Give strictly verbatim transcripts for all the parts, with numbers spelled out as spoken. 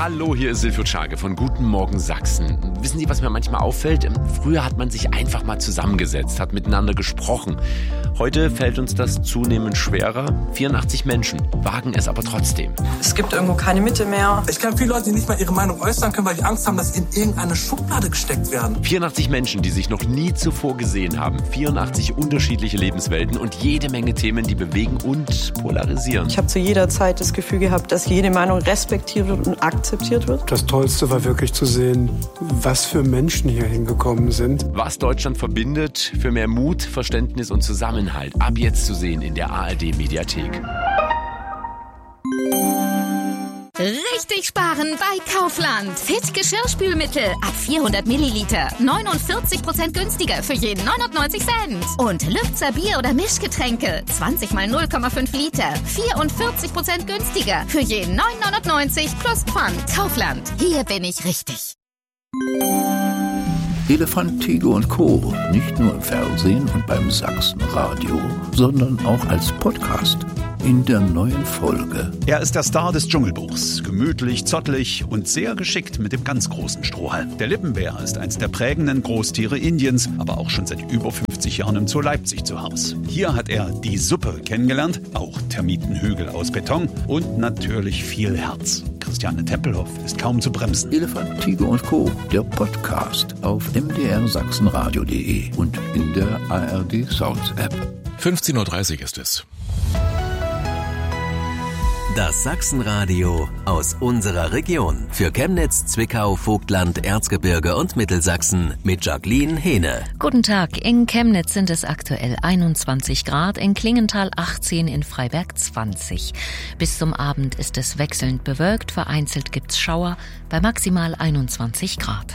Hallo, hier ist Silvio Czage von Guten Morgen Sachsen. Wissen Sie, was mir manchmal auffällt? Früher hat man sich einfach mal zusammengesetzt, hat miteinander gesprochen. Heute fällt uns das zunehmend schwerer. vierundachtzig Menschen wagen es aber trotzdem. Es gibt irgendwo keine Mitte mehr. Ich kenne viele Leute, die nicht mal ihre Meinung äußern können, weil die Angst haben, dass sie in irgendeine Schublade gesteckt werden. vierundachtzig Menschen, die sich noch nie zuvor gesehen haben. vierundachtzig unterschiedliche Lebenswelten und jede Menge Themen, die bewegen und polarisieren. Ich habe zu jeder Zeit das Gefühl gehabt, dass jede Meinung respektiert wird und akzeptiert wird. Das Tollste war wirklich zu sehen, was für Menschen hier hingekommen sind. Was Deutschland verbindet, für mehr Mut, Verständnis und Zusammenhalt. Ab jetzt zu sehen in der A R D-Mediathek. Richtig sparen bei Kaufland. Fit Geschirrspülmittel ab vierhundert Milliliter. neunundvierzig Prozent günstiger für jeden neunundneunzig Cent. Und Lübzer Bier- oder Mischgetränke. zwanzig mal null Komma fünf Liter. vierundvierzig Prozent günstiger für jeden neun neunundneunzig plus Pfand. Kaufland. Hier bin ich richtig. Elefant, Tiger und Co. Nicht nur im Fernsehen und beim Sachsenradio, sondern auch als Podcast. In der neuen Folge. Er ist der Star des Dschungelbuchs. Gemütlich, zottelig und sehr geschickt mit dem ganz großen Strohhalm. Der Lippenbär ist eins der prägenden Großtiere Indiens, aber auch schon seit über fünfzig Jahren im Zoo Leipzig zu Hause. Hier hat er die Suppe kennengelernt, auch Termitenhügel aus Beton und natürlich viel Herz. Christiane Tempelhoff ist kaum zu bremsen. Elefant, Tiger und Co. Der Podcast auf m d r sachsenradio punkt d e und in der A R D Sounds App. fünfzehn Uhr dreißig ist es. Das Sachsenradio aus unserer Region. Für Chemnitz, Zwickau, Vogtland, Erzgebirge und Mittelsachsen mit Jacqueline Hehne. Guten Tag. In Chemnitz sind es aktuell einundzwanzig Grad, in Klingenthal achtzehn, in Freiberg zwanzig. Bis zum Abend ist es wechselnd bewölkt, vereinzelt gibt's Schauer bei maximal einundzwanzig Grad.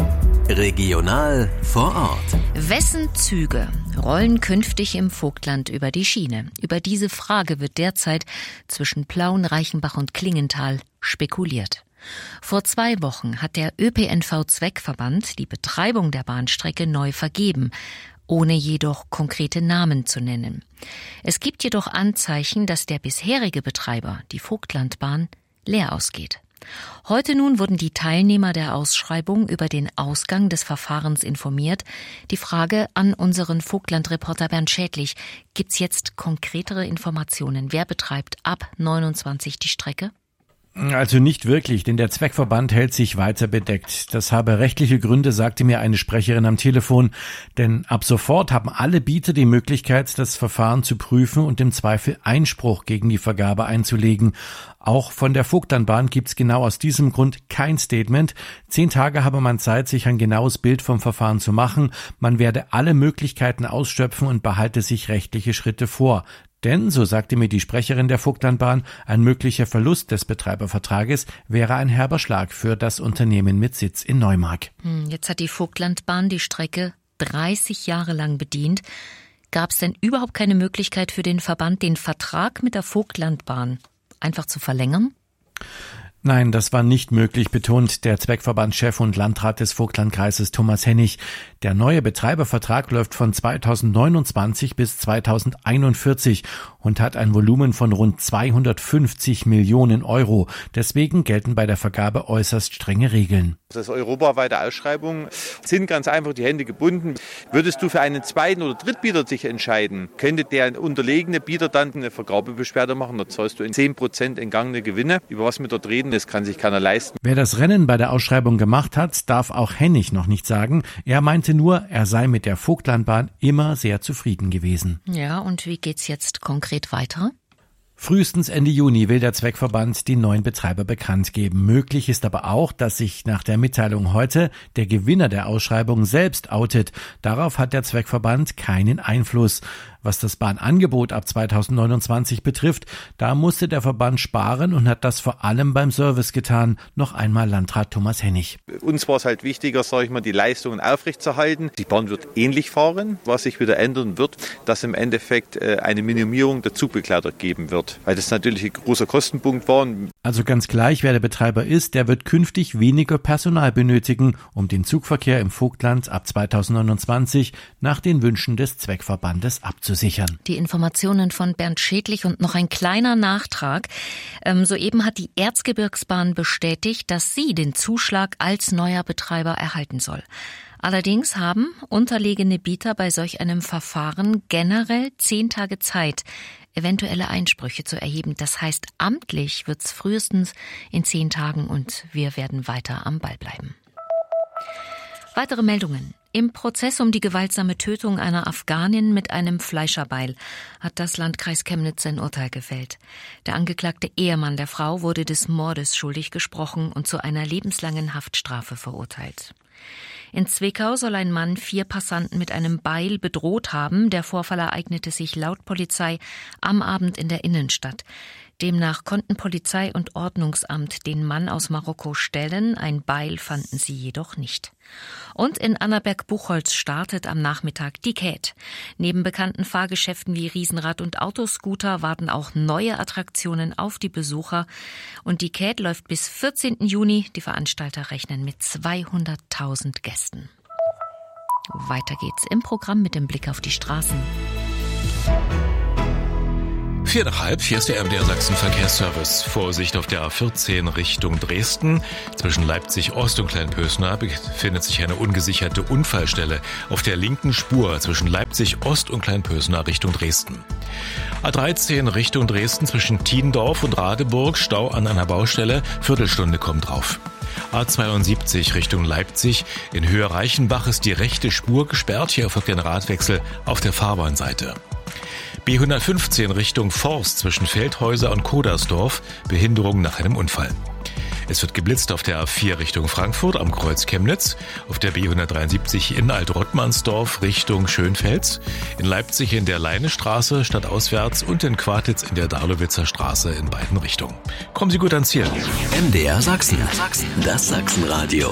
Regional vor Ort. Wessen Züge rollen künftig im Vogtland über die Schiene? Über diese Frage wird derzeit zwischen Plauen, Reichenbach und Klingenthal spekuliert. Vor zwei Wochen hat der Ö P N V-Zweckverband die Betreibung der Bahnstrecke neu vergeben, ohne jedoch konkrete Namen zu nennen. Es gibt jedoch Anzeichen, dass der bisherige Betreiber, die Vogtlandbahn, leer ausgeht. Heute nun wurden die Teilnehmer der Ausschreibung über den Ausgang des Verfahrens informiert. Die Frage an unseren Vogtland-Reporter Bernd Schädlich: Gibt's jetzt konkretere Informationen? Wer betreibt ab neunundzwanzig die Strecke? Also nicht wirklich, denn der Zweckverband hält sich weiter bedeckt. Das habe rechtliche Gründe, sagte mir eine Sprecherin am Telefon. Denn ab sofort haben alle Bieter die Möglichkeit, das Verfahren zu prüfen und im Zweifel Einspruch gegen die Vergabe einzulegen. Auch von der Vogtlandbahn gibt's genau aus diesem Grund kein Statement. Zehn Tage habe man Zeit, sich ein genaues Bild vom Verfahren zu machen. Man werde alle Möglichkeiten ausschöpfen und behalte sich rechtliche Schritte vor. Denn, so sagte mir die Sprecherin der Vogtlandbahn, ein möglicher Verlust des Betreibervertrages wäre ein herber Schlag für das Unternehmen mit Sitz in Neumark. Jetzt hat die Vogtlandbahn die Strecke dreißig Jahre lang bedient. Gab es denn überhaupt keine Möglichkeit für den Verband, den Vertrag mit der Vogtlandbahn einfach zu verlängern? Nein, das war nicht möglich, betont der Zweckverbandschef und Landrat des Vogtlandkreises Thomas Hennig. Der neue Betreibervertrag läuft von zweitausendneunundzwanzig bis zweitausendeinundvierzig und hat ein Volumen von rund zweihundertfünfzig Millionen Euro. Deswegen gelten bei der Vergabe äußerst strenge Regeln. Das ist europaweite Ausschreibung, sind ganz einfach die Hände gebunden. Würdest du für einen zweiten oder Drittbieter dich entscheiden, könnte der unterlegene Bieter dann eine Vergabebeschwerde machen, da zahlst du in zehn Prozent entgangene Gewinne. Über was wir dort reden, das kann sich keiner leisten. Wer das Rennen bei der Ausschreibung gemacht hat, darf auch Hennig noch nicht sagen. Er meinte nur, er sei mit der Vogtlandbahn immer sehr zufrieden gewesen. Ja, und wie geht's jetzt konkret weiter? Frühestens Ende Juni will der Zweckverband die neuen Betreiber bekannt geben. Möglich ist aber auch, dass sich nach der Mitteilung heute der Gewinner der Ausschreibung selbst outet. Darauf hat der Zweckverband keinen Einfluss. Was das Bahnangebot ab zweitausendneunundzwanzig betrifft, da musste der Verband sparen und hat das vor allem beim Service getan. Noch einmal Landrat Thomas Hennig. Uns war es halt wichtiger, sage ich mal, die Leistungen aufrechtzuerhalten. Die Bahn wird ähnlich fahren. Was sich wieder ändern wird, dass im Endeffekt eine Minimierung der Zugbegleiter geben wird. Weil das natürlich ein großer Kostenpunkt war. Also ganz gleich, wer der Betreiber ist, der wird künftig weniger Personal benötigen, um den Zugverkehr im Vogtland ab zweitausendneunundzwanzig nach den Wünschen des Zweckverbandes abzusichern. Die Informationen von Bernd Schädlich und noch ein kleiner Nachtrag. Ähm, soeben hat die Erzgebirgsbahn bestätigt, dass sie den Zuschlag als neuer Betreiber erhalten soll. Allerdings haben unterlegene Bieter bei solch einem Verfahren generell zehn Tage Zeit, eventuelle Einsprüche zu erheben. Das heißt, amtlich wird's frühestens in zehn Tagen und wir werden weiter am Ball bleiben. Weitere Meldungen. Im Prozess um die gewaltsame Tötung einer Afghanin mit einem Fleischerbeil hat das Landkreis Chemnitz sein Urteil gefällt. Der angeklagte Ehemann der Frau wurde des Mordes schuldig gesprochen und zu einer lebenslangen Haftstrafe verurteilt. In Zwickau soll ein Mann vier Passanten mit einem Beil bedroht haben. Der Vorfall ereignete sich laut Polizei am Abend in der Innenstadt. Demnach konnten Polizei und Ordnungsamt den Mann aus Marokko stellen. Ein Beil fanden sie jedoch nicht. Und in Annaberg-Buchholz startet am Nachmittag die C A T. Neben bekannten Fahrgeschäften wie Riesenrad und Autoscooter warten auch neue Attraktionen auf die Besucher. Und die C A T läuft bis vierzehnten Juni. Die Veranstalter rechnen mit zweihunderttausend Gästen. Weiter geht's im Programm mit dem Blick auf die Straßen. Vier nach halb, hier ist der M D R Sachsen Verkehrsservice. Vorsicht auf der A vierzehn Richtung Dresden. Zwischen Leipzig Ost und Kleinpösner befindet sich eine ungesicherte Unfallstelle auf der linken Spur zwischen Leipzig Ost und Kleinpösner Richtung Dresden. A dreizehn Richtung Dresden zwischen Tiendorf und Radeburg, Stau an einer Baustelle, Viertelstunde kommt drauf. A zweiundsiebzig Richtung Leipzig, in Höhe Reichenbach ist die rechte Spur gesperrt, hier erfolgt ein Radwechsel auf der Fahrbahnseite. B hundertfünfzehn Richtung Forst zwischen Feldhäuser und Kodersdorf, Behinderung nach einem Unfall. Es wird geblitzt auf der A vier Richtung Frankfurt am Kreuz Chemnitz, auf der B hundertdreiundsiebzig in Alt-Rottmannsdorf Richtung Schönfels, in Leipzig in der Leinestraße stadtauswärts und in Quartitz in der Darlowitzer Straße in beiden Richtungen. Kommen Sie gut ans Ziel. M D R Sachsen, das Sachsenradio.